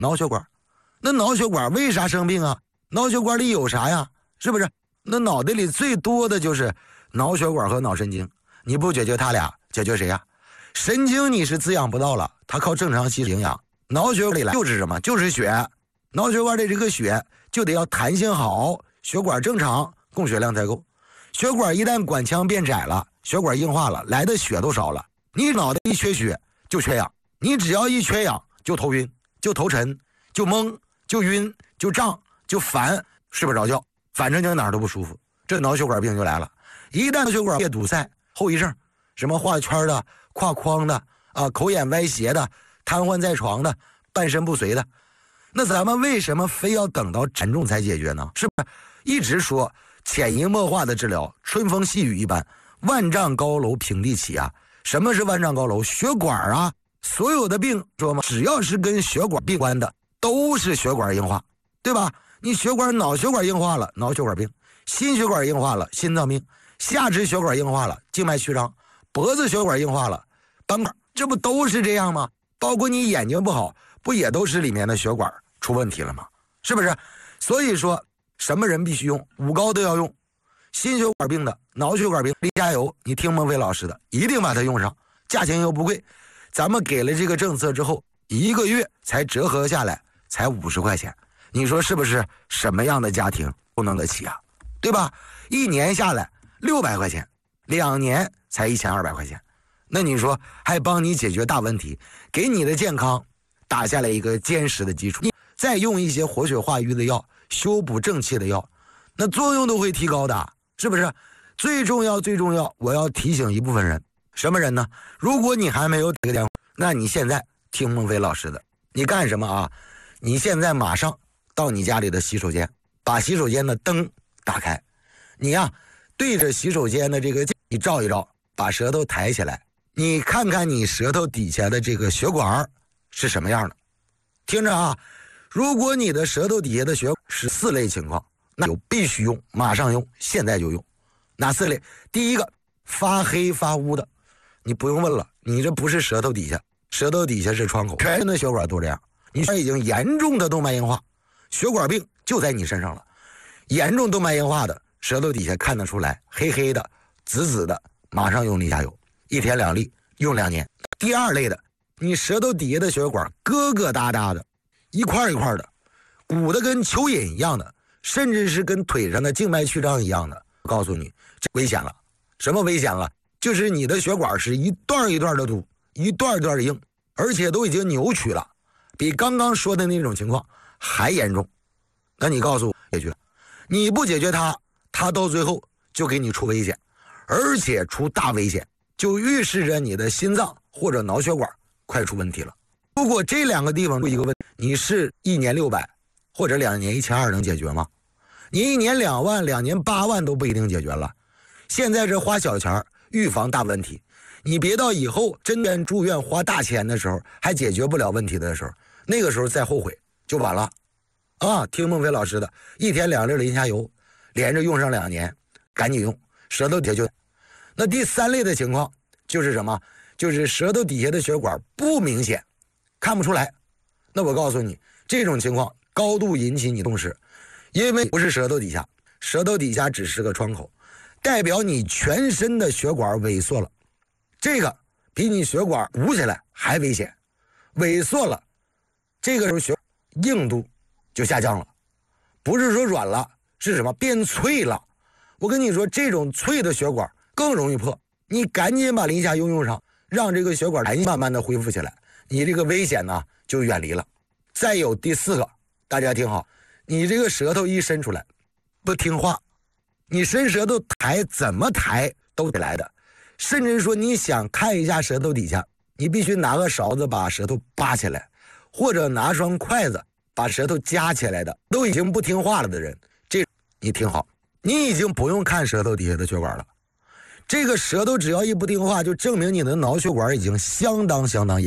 脑血管。那脑血管为啥生病啊？脑血管里有啥呀？是不是？那脑袋里最多的就是脑血管和脑神经，你不解决它俩，解决谁呀？神经你是滋养不到了，它靠正常吸收营养。脑血管里来就是什么？就是血。脑血管里这个血就得要弹性好，血管正常，供血量才够。血管一旦管腔变窄了，血管硬化了，来的血都少了。你脑袋一缺血就缺氧，你只要一缺氧就头晕，就头沉，就懵，就晕，就胀，就烦，睡不着觉，反正就哪儿都不舒服，这脑血管病就来了。一旦脑血管堵塞，后遗症什么画圈的、跨框的啊、口眼歪斜的、瘫痪在床的、半身不遂的，那咱们为什么非要等到严重才解决呢？是不是一直说潜移默化的治疗，春风细雨一般，万丈高楼平地起啊？什么是万丈高楼？血管啊，所有的病说嘛，只要是跟血管病关的，都是血管硬化，对吧？你脑血管硬化了，脑血管病；心血管硬化了，心脏病；下肢血管硬化了，静脉曲张；脖子血管硬化了，斑块，这不都是这样吗？包括你眼睛不好，不也都是里面的血管出问题了吗？是不是？所以说什么人必须用，5高都要用。心血管病的、脑血管病，离家油，你听孟非老师的，一定把它用上，价钱又不贵。咱们给了这个政策之后，1个月才折合下来才50块钱，你说是不是？什么样的家庭不能得起啊？对吧？1年下来600块钱，2年才1200块钱，那你说还帮你解决大问题，给你的健康打下来一个坚实的基础，再用一些活血化瘀的药、修补正气的药，那作用都会提高的，是不是？最重要，我要提醒一部分人，什么人呢？如果你还没有打个电话，那你现在听孟非老师的，你干什么啊？你现在马上到你家里的洗手间，把洗手间的灯打开，你呀对着洗手间的这个你照一照，把舌头抬起来，你看看你舌头底下的这个血管是什么样的。听着啊，如果你的舌头底下的血管是4类情况，那就必须用，马上用，现在就用。哪4类？第一个，发黑发乌的，你不用问了，你这不是舌头底下，舌头底下是窗口，全身的血管都这样，你已经严重的动脉硬化，血管病就在你身上了。严重动脉硬化的，舌头底下看得出来，黑黑的、紫紫的，马上用离家油，1天2粒，用2年。第2类的，你舌头底下的血管疙疙瘩瘩的，一块一块的，鼓的跟蚯蚓一样的，甚至是跟腿上的静脉曲张一样的，我告诉你，这危险了。什么危险了？就是你的血管是一段一段的堵，一段一段的硬，而且都已经扭曲了，比刚刚说的那种情况还严重。那你告诉我解决，你不解决它到最后就给你出危险，而且出大危险，就预示着你的心脏或者脑血管快出问题了。如果这2个地方出一个问题，你是1年600或者2年1200能解决吗？你1年2万、2年8万都不一定解决了。现在这花小钱预防大问题，你别到以后真的住院花大钱的时候还解决不了问题的时候，那个时候再后悔就晚了啊！听孟非老师的，1天2粒林下油，连着用上2年，赶紧用，舌头底下就。那第3类的情况就是什么？就是舌头底下的血管不明显，看不出来。那我告诉你，这种情况高度引起你重视，因为不是舌头底下，舌头底下只是个窗口，代表你全身的血管萎缩了，这个比你血管鼓起来还危险。萎缩了，这个时候血硬度就下降了，不是说软了，是什么？变脆了。我跟你说，这种脆的血管更容易破，你赶紧把林下油用上，让这个血管慢慢的恢复起来，你这个危险呢就远离了。再有第4个，大家听好，你这个舌头一伸出来不听话，你伸舌头抬怎么抬都得来的，甚至说你想看一下舌头底下，你必须拿个勺子把舌头扒起来，或者拿双筷子把舌头夹起来的，都已经不听话了的人，这你听好，你已经不用看舌头底下的血管了，这个舌头只要一不听话，就证明你的脑血管已经相当